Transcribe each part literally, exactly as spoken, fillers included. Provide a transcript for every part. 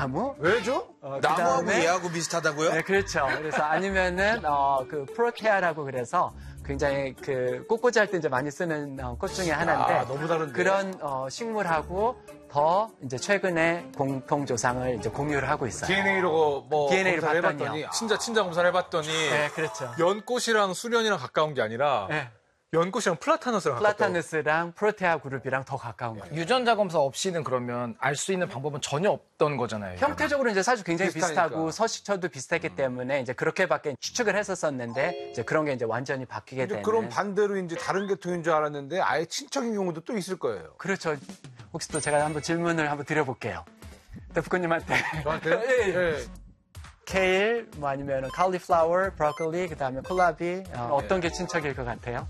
나무. 왜죠? 어, 나무하고 그다음에, 얘하고 비슷하다고요? 네, 그렇죠. 그래서 아니면은 어, 그 프로테아라고 그래서 굉장히 그 꽃꽂이 할 때 이제 많이 쓰는 어, 꽃 중에 하나인데 아, 너무 다른데. 그런 어, 식물하고 더 이제 최근에 공통 조상을 이제 공유를 하고 있어요. 디엔에이로 뭐 디엔에이를 검사를 봤더니요. 해봤더니 아. 친자 친자 검사를 해봤더니 네, 그렇죠. 연꽃이랑 수련이랑 가까운 게 아니라 네. 연꽃이랑 플라타너스랑 가까워. 플라타누스랑 프로테아 그룹이랑 더 가까운 거예요. 유전자 검사 없이는 그러면 알 수 있는 방법은 전혀 없던 거잖아요. 형태적으로 이제 사실 굉장히 비슷하니까. 비슷하고 서식처도 비슷했기 때문에 이제 그렇게밖에 추측을 했었었는데 이제 그런 게 이제 완전히 바뀌게 이제 되는. 그럼 반대로 이제 다른 계통인 줄 알았는데 아예 친척인 경우도 또 있을 거예요. 그렇죠. 혹시 또 제가 한번 질문을 한번 드려볼게요. 대표님한테. 저한테요? 예, 예. 네. 케일, 뭐 아니면 칼리플라워, 브로콜리, 그다음에 콜라비 어, 어떤 게 친척일 것 같아요?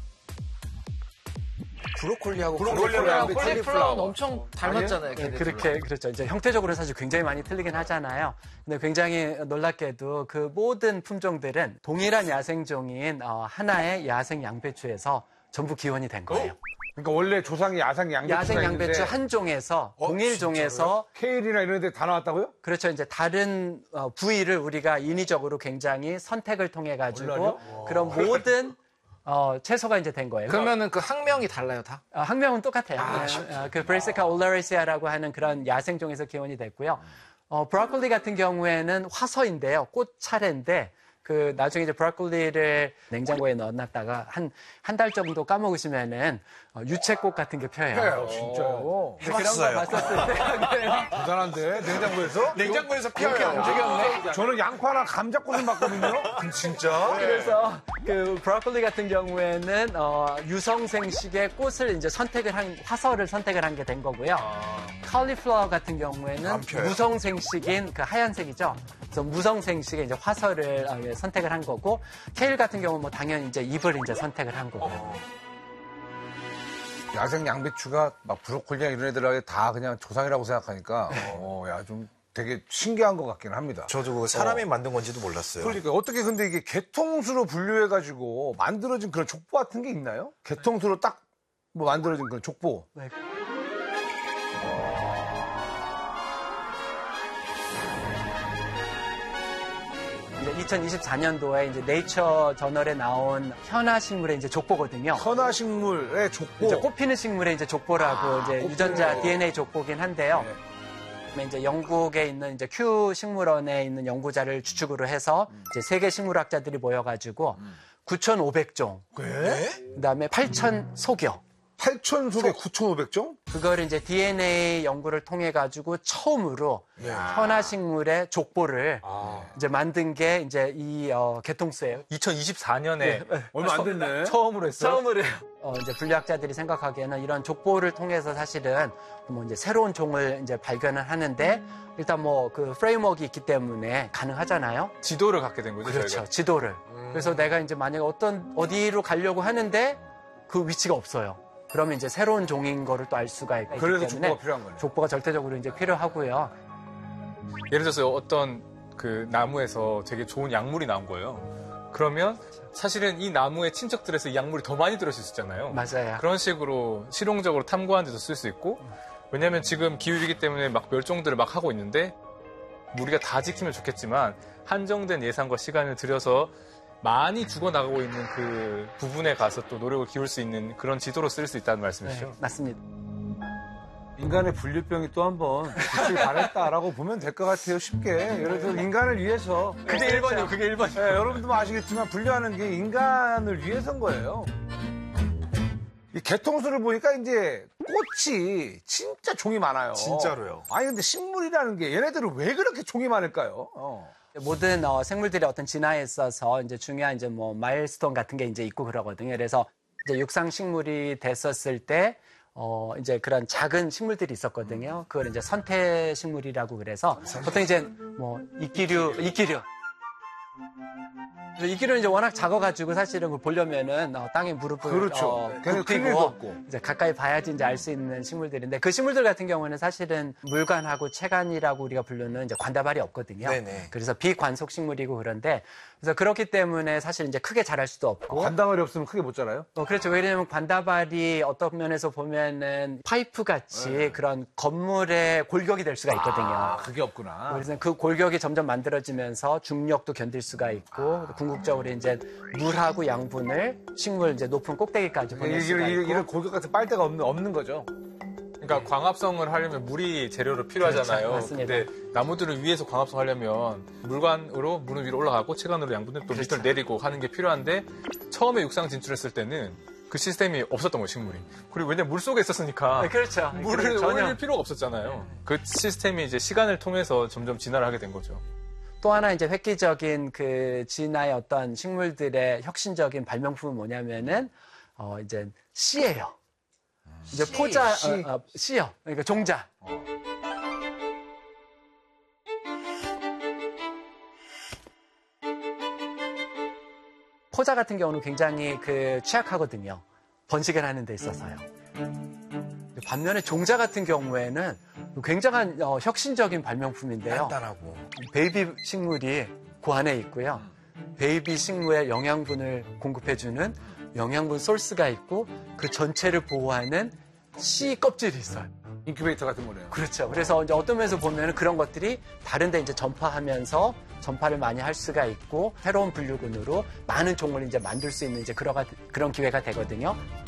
브로콜리하고 브로콜리하고 콜리플라워는 엄청 닮았잖아요. 네, 걔네들. 그렇게 그렇죠. 이제 형태적으로는 사실 굉장히 많이 틀리긴 하잖아요. 근데 굉장히 놀랍게도 그 모든 품종들은 동일한 야생종인 어, 하나의 야생 양배추에서 전부 기원이 된 거예요. 그러니까 원래 조상이 야생 양배추가 야생 양배추 있는데 한 종에서 어, 동일 종에서 케일이나 이런 데 다 나왔다고요? 그렇죠. 이제 다른 어, 부위를 우리가 인위적으로 굉장히 선택을 통해 가지고 그런 모든 어, 채소가 이제 된 거예요. 그러면은 그 학명이 달라요, 다? 어, 학명은 똑같아요. 네, 어, 그 브레시카 올라리시아라고 하는 그런 야생종에서 기원이 됐고요. 어, 브로콜리 같은 경우에는 화서인데요. 꽃 차례인데 그 나중에 이제 브로콜리를 냉장고에 넣어놨다가 한 한 달 정도 까먹으시면은 어, 유채꽃 같은 게 펴요. 네, 진짜요. 그런 거 봤었을 때 대단한데 냉장고에서? 냉장고에서 피어요. 아, 저는 양파나 감자꽃을 봤거든요. 진짜? 그래서 그 브로콜리 같은 경우에는 어, 유성생식의 꽃을 이제 선택을 한 화서를 선택을 한 게 된 거고요. 칼리플라워 같은 경우에는 안 펴요. 무성생식인 그 하얀색이죠. 그래서 무성생식의 이제 화서를 어, 예, 선택을 한 거고 케일 같은 경우는 뭐 당연히 이제 잎을 이제 선택을 한 거고. 야생 양배추가 막 브로콜리나 이런 애들하고 다 그냥 조상이라고 생각하니까 어, 야, 좀 되게 신기한 것 같기는 합니다. 저도 그 사람이 만든 건지도 몰랐어요. 그러니까 어떻게 근데 이게 개통수로 분류해가지고 만들어진 그런 족보 같은 게 있나요? 개통수로 딱 뭐 만들어진 그런 족보. 네. 이천이십사 년도에 이제 네이처 저널에 나온 현아 식물의 이제 족보거든요. 현아 식물의 족보. 이제 꽃피는 식물의 이제 족보라고 아, 이제 꽃피는 유전자 거. 디엔에이 족보긴 한데요. 네. 이제 영국에 있는 이제 큐 식물원에 있는 연구자를 주축으로 해서 이제 세계 식물학자들이 모여가지고 구천오백 종, 네? 그다음에 팔천 소교. 팔천 속에 구천오백 종? 그걸 이제 디엔에이 연구를 통해 가지고 처음으로 현아 식물의 족보를 이제 만든 게 이제 이 어, 개통수예요. 이천이십사 년에 얼마 안 됐네. 처음으로 했어요. 처음으로 어, 이제 분류학자들이 생각하기에는 이런 족보를 통해서 사실은 뭐 이제 새로운 종을 이제 발견을 하는데 일단 뭐 그 프레임워크가 있기 때문에 가능하잖아요. 지도를 갖게 된 거죠. 그렇죠. 저희가. 지도를. 그래서 내가 이제 만약에 어떤 어디로 가려고 하는데 그 위치가 없어요. 그러면 이제 새로운 종인 거를 또 알 수가 있기 그래서 때문에 족보가 필요한 거네요. 족보가 절대적으로 이제 필요하고요. 예를 들어서 어떤 그 나무에서 되게 좋은 약물이 나온 거예요. 그러면 사실은 이 나무의 친척들에서 이 약물이 더 많이 들어있을 수 있잖아요. 맞아요. 그런 식으로 실용적으로 탐구하는 데도 쓸 수 있고, 왜냐하면 지금 기후위기 때문에 막 멸종들을 막 하고 있는데 우리가 다 지키면 좋겠지만 한정된 예산과 시간을 들여서 많이 죽어나가고 있는 그 부분에 가서 또 노력을 기울 수 있는 그런 지도로 쓸 수 있다는 말씀이시죠? 네, 맞습니다. 인간의 분류병이 또 한 번 빛을 발했다라고 보면 될 것 같아요. 쉽게. 예를 들어 인간을 위해서. 그게 일 번이요. 그게 일 번이요. 네, 여러분도 아시겠지만 분류하는 게 인간을 위해서인 거예요. 이 개통수를 보니까 이제 꽃이 진짜 종이 많아요. 진짜로요. 아니 근데 식물이라는 게 얘네들은 왜 그렇게 종이 많을까요? 어. 모든 어, 생물들의 어떤 진화에 있어서 이제 중요한 이제 뭐 마일스톤 같은 게 이제 있고 그러거든요. 그래서 이제 육상 식물이 됐었을 때 어, 이제 그런 작은 식물들이 있었거든요. 그걸 이제 선태 식물이라고 그래서 보통 이제 뭐 이끼류, 이끼류. 그래서 이 길은 이제 워낙 작아가지고 사실은 그걸 보려면은 어, 땅에 무릎을 그렇죠. 어, 걔는 굽히고 크기도 없고. 이제 가까이 봐야지 이제 알 수 있는 식물들인데 그 식물들 같은 경우는 사실은 물관하고 채관이라고 우리가 부르는 이제 관다발이 없거든요. 네네. 그래서 비관속 식물이고 그런데 그래서 그렇기 때문에 사실 이제 크게 자랄 수도 없고. 관다발이 없으면 크게 못 자라요? 어, 그렇죠. 왜냐하면 관다발이 어떤 면에서 보면은 파이프 같이 네. 그런 건물의 골격이 될 수가 있거든요. 아, 그게 없구나. 그래서 그 골격이 점점 만들어지면서 중력도 견딜 수가 있고 궁극적으로 이제 물하고 양분을 식물 이제 높은 꼭대기까지 보낼 수가 이런, 있고. 이런 골격 같은 빨대가 없는, 없는 거죠. 그러니까 광합성을 하려면 물이 재료로 필요하잖아요. 그렇죠. 맞습니다. 근데 나무들을 위해서 광합성 하려면 물관으로 물은 위로 올라가고 채관으로 양분을 또 밑으로 내리고 하는 게 필요한데 처음에 육상 진출했을 때는 그 시스템이 없었던 거예요, 식물이. 그리고 왜냐면 물 속에 있었으니까 네, 그렇죠. 물을 전혀. 올릴 필요가 없었잖아요. 그 시스템이 이제 시간을 통해서 점점 진화를 하게 된 거죠. 또 하나 이제 획기적인 그 진화의 어떤 식물들의 혁신적인 발명품은 뭐냐면은 어 이제 씨예요. 이제 포자 씨. 어, 어, 씨요. 그러니까 종자. 포자 같은 경우는 굉장히 그 취약하거든요. 번식을 하는 데 있어서요. 반면에 종자 같은 경우에는 굉장한 어, 혁신적인 발명품인데요. 단단하고. 베이비 식물이 그 안에 있고요. 베이비 식물에 영양분을 공급해주는 영양분 소스가 있고 그 전체를 보호하는 씨 껍질이 있어요. 인큐베이터 같은 거네요. 그렇죠. 그래서 이제 어떤 면에서 보면 그런 것들이 다른 데 이제 전파하면서 전파를 많이 할 수가 있고 새로운 분류군으로 많은 종을 이제 만들 수 있는 이제 그런, 그런 기회가 되거든요.